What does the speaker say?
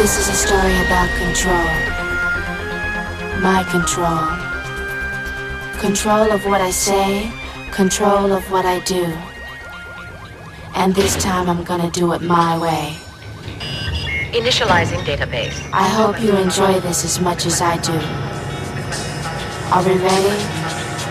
This is a story about control. My control. Control of what I say, control of what I do. And this time I'm gonna do it my way. Initializing database. I hope you enjoy this as much as I do. Are we ready?